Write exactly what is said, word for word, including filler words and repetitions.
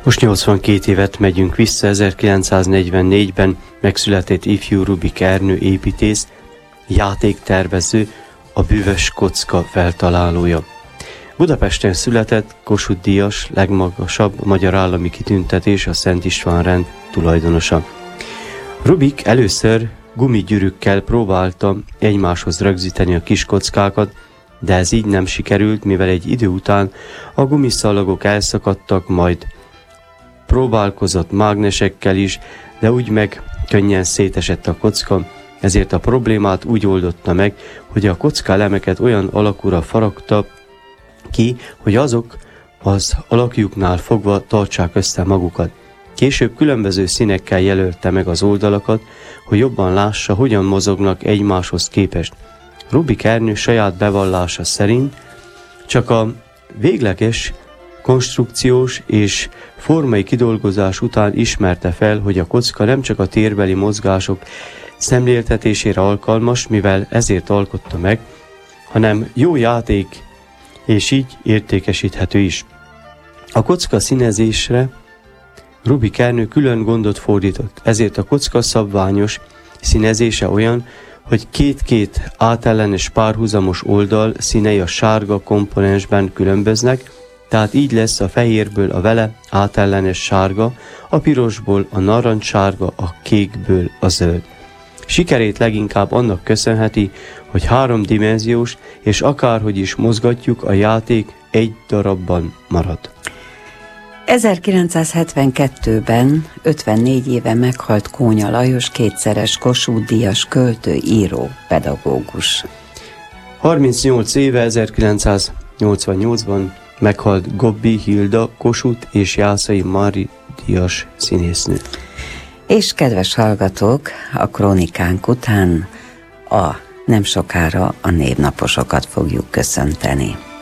Most nyolcvankét évet megyünk vissza, ezerkilencszáznegyvennégyben megszületett ifjú Rubik Ernő építész, játéktervező, a bűvös kocka feltalálója. Budapesten született, Kossuth-díjas, legmagasabb magyar állami kitüntetés, a Szent István-rend tulajdonosa. Rubik először gumigyűrűkkel próbálta egymáshoz rögzíteni a kis kockákat, de ez így nem sikerült, mivel egy idő után a gumiszalagok elszakadtak, majd próbálkozott mágnesekkel is, de úgy meg könnyen szétesett a kocka, ezért a problémát úgy oldotta meg, hogy a kockálemeket olyan alakúra faragta ki, hogy azok az alakjuknál fogva tartsák össze magukat. Később különböző színekkel jelölte meg az oldalakat, hogy jobban lássa, hogyan mozognak egymáshoz képest. Rubik Ernő saját bevallása szerint csak a végleges konstrukciós és formai kidolgozás után ismerte fel, hogy a kocka nem csak a térbeli mozgások szemléltetésére alkalmas, mivel ezért alkotta meg, hanem jó játék és így értékesíthető is. A kocka színezésre Rubik Ernő külön gondot fordított, ezért a kocka szabványos színezése olyan, hogy két-két átellenes párhuzamos oldal színei a sárga komponensben különböznek, tehát így lesz a fehérből a vele átellenes sárga, a pirosból a narancssárga, a kékből a zöld. Sikerét leginkább annak köszönheti, hogy háromdimenziós, és akárhogy is mozgatjuk, a játék egy darabban marad. ezerkilencszázhetvenkettőben, ötvennégy éve meghalt Kónya Lajos, kétszeres Kossuth-díjas költő, író, pedagógus. harmincnyolc éve, ezerkilencszáznyolcvannyolcban meghalt Gobbi Hilda, Kossuth és Jászai Mári díjas színésznő. És kedves hallgatók, a krónikánk után a nem sokára a névnaposokat fogjuk köszönteni.